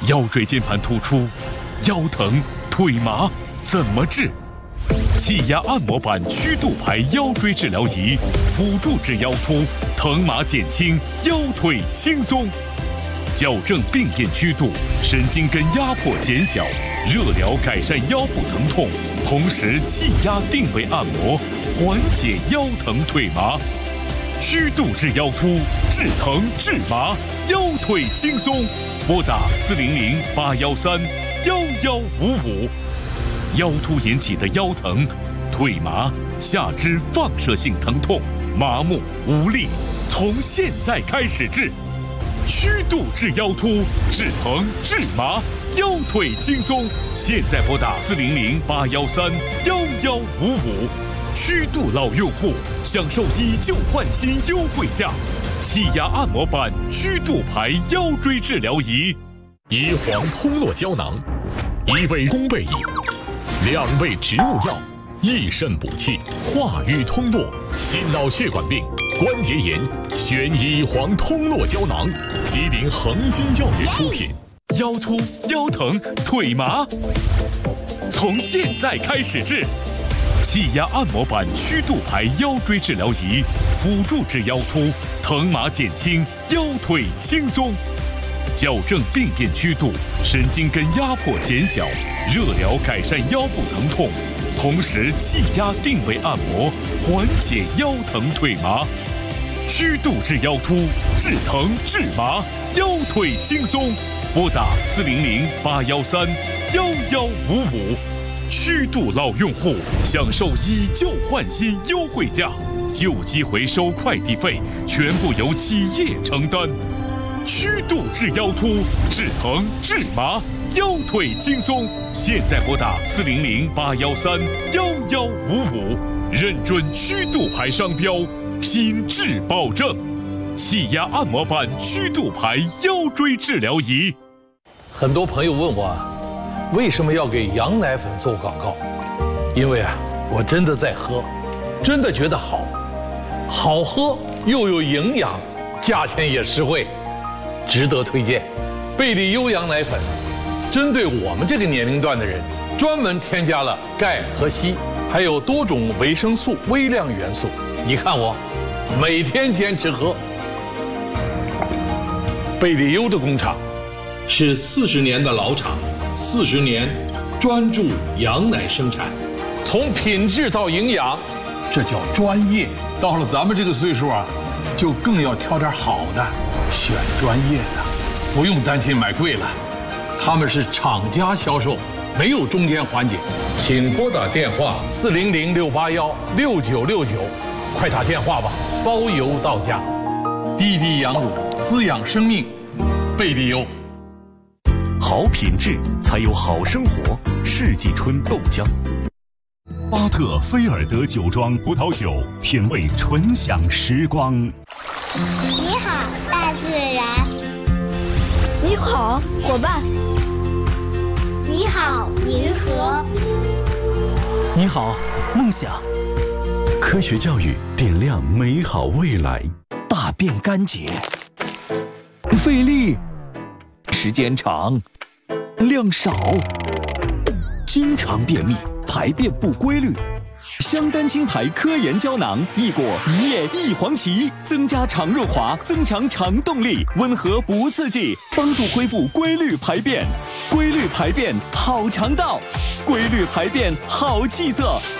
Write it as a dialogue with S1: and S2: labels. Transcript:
S1: 腰椎间盘突出、腰疼、腿麻怎么治？气压按摩板曲度排腰椎治疗仪，辅助治腰突，疼麻减轻，腰腿轻松。矫正病变曲度，神经根压迫减小，热疗改善腰部疼痛，同时气压定位按摩，缓解腰疼腿麻。曲度治腰突，治疼治麻，腰腿轻松。拨打400-813-1155。腰突引起的腰疼、腿麻、下肢放射性疼痛、麻木无力，从现在开始治。曲度治腰突，治疼治麻，腰腿轻松。现在拨打400-813-1155。曲度老用户享受以旧换新优惠价，气压按摩板曲度排腰椎治疗仪。
S2: 椰黄通络胶囊，1味宫贝饮，2味植物药，益肾补气，化瘀通络，心脑血管病、关节炎，选椰黄通络胶囊，吉林恒金药业出品。
S1: 腰突、腰疼、腿麻，从现在开始治。气压按摩板曲度排腰椎治疗仪，辅助治腰突，疼麻减轻，腰腿轻松。矫正病变曲度，神经根压迫减小，热疗改善腰部疼痛，同时气压定位按摩，缓解腰疼腿麻。曲度治腰突，治疼治麻，腰腿轻松。拨打400-813-1155。曲度老用户享受以旧换新优惠价，旧机回收快递费全部由企业承担。曲度治腰突，治疼治麻，腰腿轻松。现在拨打400-813-1155，认准曲度牌商标，品质保证。气压按摩板曲度牌腰椎治疗仪。
S3: 很多朋友问我，为什么要给羊奶粉做广告？因为我真的在喝，真的觉得好，好喝又有营养，价钱也实惠，值得推荐。贝利优羊奶粉，针对我们这个年龄段的人，专门添加了钙和硒，还有多种维生素、微量元素。你看我，每天坚持喝。贝利优的工厂是40年的老厂，40年专注羊奶生产，从品质到营养，这叫专业。到了咱们这个岁数就更要挑点好的，选专业的，不用担心买贵了。他们是厂家销售，没有中间环节。请拨打电话400-681-6969，快打电话吧，包邮到家。滴滴羊乳，滋养生命，贝利优。
S1: 好品质才有好生活。世纪春豆浆，
S4: 巴特菲尔德酒庄葡萄酒，品味醇享时光。
S5: 你好，大自然。
S6: 你好，伙伴。
S5: 你好，银河。
S7: 你好，梦想。
S8: 科学教育点亮美好未来。
S7: 大便干结，费力，时间长，量少，经常便秘，排便不规律。香丹青牌科研胶囊，益果一叶一黄芪，增加肠润滑，增强肠动力，温和不刺激，帮助恢复规律排便。规律排便好肠道，规律排便好气色。